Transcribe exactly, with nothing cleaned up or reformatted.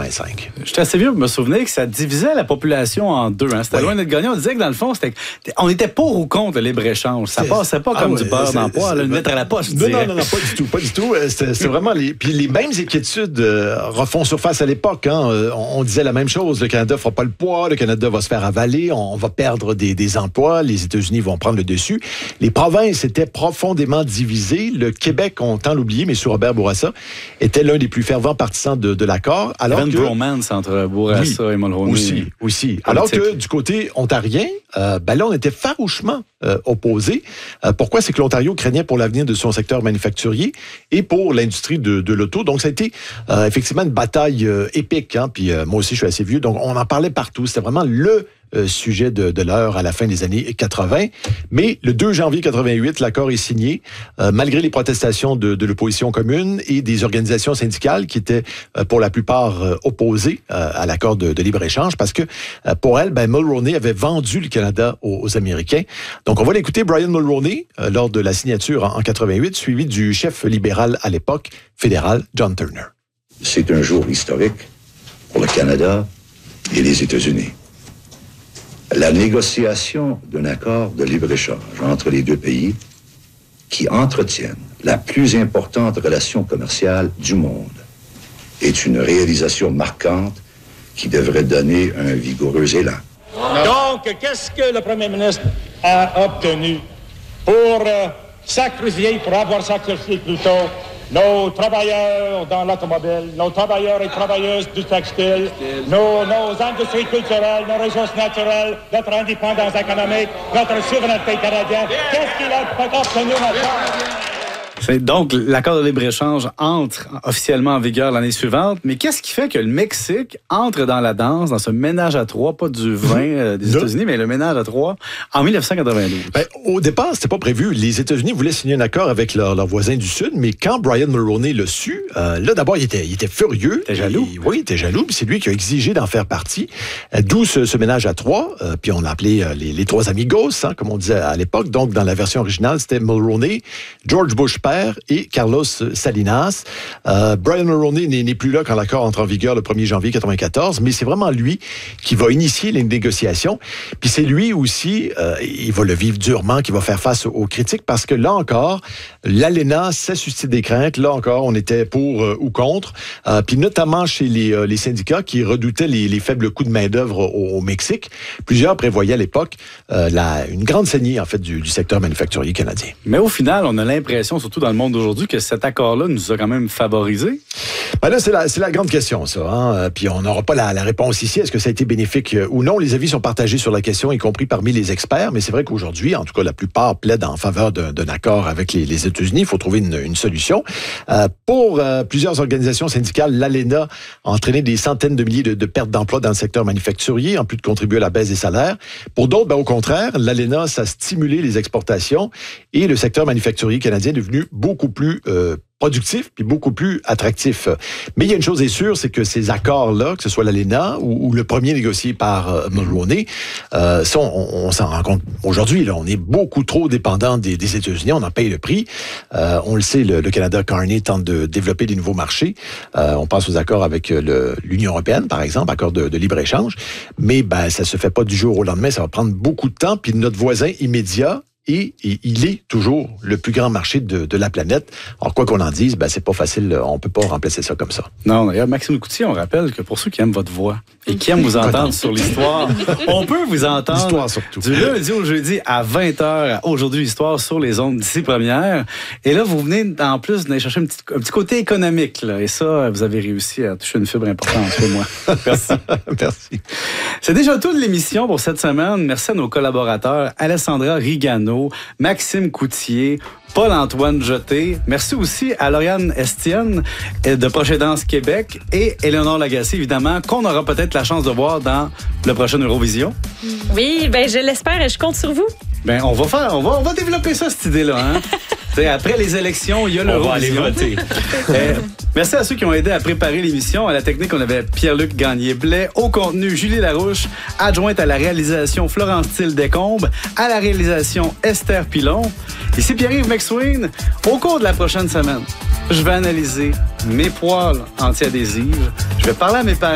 quatre-vingt-cinq. J'étais assez vieux pour me souvenir que ça divisait la population en deux. Hein. C'était oui. loin d'être gagnant. On disait que dans le fond, c'était, on était pour ou contre le libre-échange. Ça passait pas comme ah ouais, du beurre dans le poêle, le mettre à la poche. Non, non, non, non, pas du tout. Pas du tout. C'était, c'était vraiment les... Puis les mêmes inquiétudes euh, refont surface à l'époque. Hein. Euh, on, on disait la même chose. Le Canada fera pas le poids. Le Canada va se faire avaler. On, on va perdre des, des emplois. Les États-Unis vont prendre le dessus. Les provinces étaient profondément divisées. Le Québec, on tend à l'oublier, mais sous Robert Bourassa, était l'un des plus fervents partisans de, de l'accord. Alors Il y avait une que... bromance entre Bourassa oui, et Mulroney. Aussi, aussi. Alors que du côté ontarien, euh, ben là, on était farouchement euh, opposés. Euh, pourquoi? C'est que l'Ontario craignait pour l'avenir de son secteur manufacturier et pour l'industrie de, de l'auto. Donc, ça a été euh, effectivement une bataille euh, épique. Hein? Puis euh, moi aussi, je suis assez vieux. Donc, on en parlait partout. C'était vraiment le Euh, sujet de, de l'heure à la fin des années quatre-vingt. Mais le deux janvier quatre-vingt-huit, l'accord est signé, euh, malgré les protestations de, de l'opposition commune et des organisations syndicales qui étaient euh, pour la plupart euh, opposées euh, à l'accord de, de libre-échange, parce que euh, pour elle, ben, Mulroney avait vendu le Canada aux, aux Américains. Donc on va l'écouter, Brian Mulroney, euh, lors de la signature en, en quatre-vingt-huit, suivi du chef libéral à l'époque, fédéral, John Turner. C'est un jour historique pour le Canada et les États-Unis. La négociation d'un accord de libre-échange entre les deux pays qui entretiennent la plus importante relation commerciale du monde est une réalisation marquante qui devrait donner un vigoureux élan. Donc, qu'est-ce que le premier ministre a obtenu pour euh, sacrifier, pour avoir sacrifié plutôt nos travailleurs dans l'automobile, nos travailleurs et travailleuses du textile, nos, nos industries culturelles, nos ressources naturelles, notre indépendance économique, notre souveraineté canadienne. Qu'est-ce qu'il a obtenu maintenant? C'est donc, l'accord de libre-échange entre officiellement en vigueur l'année suivante, mais qu'est-ce qui fait que le Mexique entre dans la danse, dans ce ménage à trois, pas du vin euh, des États-Unis, mais le ménage à trois, en dix-neuf cent quatre-vingt-douze? Ben, au départ, c'était pas prévu. Les États-Unis voulaient signer un accord avec leurs leur voisins du Sud, mais quand Brian Mulroney l'a su, euh, là, d'abord, il était, il était furieux. Il était jaloux. Et, oui, il était jaloux, puis c'est lui qui a exigé d'en faire partie. Euh, d'où ce, ce ménage à trois, euh, puis on l'appelait euh, les, les trois amigos, hein, comme on disait à l'époque. Donc, dans la version originale, c'était Mulroney, George Bush père et Carlos Salinas. Euh, Brian Mulroney n'est, n'est plus là quand l'accord entre en vigueur le premier janvier quatre-vingt-quatorze, mais c'est vraiment lui qui va initier les négociations. Puis c'est lui aussi, euh, il va le vivre durement, qui va faire face aux critiques, parce que là encore, l'A L E N A, ça suscite des craintes. Là encore, on était pour euh, ou contre. Euh, puis notamment chez les, euh, les syndicats qui redoutaient les, les faibles coûts de main-d'œuvre au, au Mexique. Plusieurs prévoyaient à l'époque euh, la, une grande saignée, en fait, du, du secteur manufacturier canadien. Mais au final, on a l'impression, surtout dans le monde d'aujourd'hui, que cet accord-là nous a quand même favorisés. Ben là, c'est la, c'est la grande question, ça. Hein? Puis on n'aura pas la, la réponse ici. Est-ce que ça a été bénéfique ou non? Les avis sont partagés sur la question, y compris parmi les experts. Mais c'est vrai qu'aujourd'hui, en tout cas, la plupart plaident en faveur d'un, d'un accord avec les, les États-Unis. Il faut trouver une, une solution. Euh, pour euh, plusieurs organisations syndicales, l'A L E N A a entraîné des centaines de milliers de, de pertes d'emplois dans le secteur manufacturier, en plus de contribuer à la baisse des salaires. Pour d'autres, ben, au contraire, l'A L E N A, ça a stimulé les exportations et le secteur manufacturier canadien est devenu beaucoup plus euh, productif puis beaucoup plus attractif. Mais il y a une chose est sûre, c'est que ces accords-là, que ce soit l'A L E N A ou, ou le premier négocié par euh, Mulroney, euh, ça, on, on s'en rend compte aujourd'hui. Là, on est beaucoup trop dépendant des, des États-Unis. On en paye le prix. Euh, on le sait, le, le Canada Carney tente de développer des nouveaux marchés. Euh, on pense aux accords avec le, l'Union européenne, par exemple, accords de, de libre-échange. Mais ben, ça se fait pas du jour au lendemain. Ça va prendre beaucoup de temps. Puis notre voisin immédiat, Et, et il est toujours le plus grand marché de, de la planète. Alors, quoi qu'on en dise, ben, c'est pas facile. On peut pas remplacer ça comme ça. Non, d'ailleurs, Maxime Coutier, on rappelle que pour ceux qui aiment votre voix et qui aiment vous entendre sur l'histoire, on peut vous entendre l'histoire surtout. Du lundi au jeudi à vingt heures, aujourd'hui, l'histoire sur les ondes d'ici première. Et là, vous venez en plus d'aller chercher un petit, un petit côté économique. Là, et ça, vous avez réussi à toucher une fibre importante pour moi. Merci. Merci. C'est déjà tout de l'émission pour cette semaine. Merci à nos collaborateurs, Alessandra Rigano, Maxime Coutier, Paul-Antoine Jeté. Merci aussi à Lauriane Estienne de Prochedance Québec et Éléonore Lagacé, évidemment, qu'on aura peut-être la chance de voir dans le prochain Eurovision. Oui, ben je l'espère et je compte sur vous. Ben on va faire, on va, on va développer ça, cette idée-là. Hein? Après les élections, il y a l'Eurovision. On va aller voter. euh, merci à ceux qui ont aidé à préparer l'émission. À la technique, on avait Pierre-Luc Gagné-Blais. Au contenu, Julie Larouche. Adjointe à la réalisation, Florence Thiel-Descombes. À la réalisation, Esther Pilon. Ici Pierre-Yves McSween. Au cours de la prochaine semaine, je vais analyser mes poils anti-adhésives. Je vais parler à mes parents.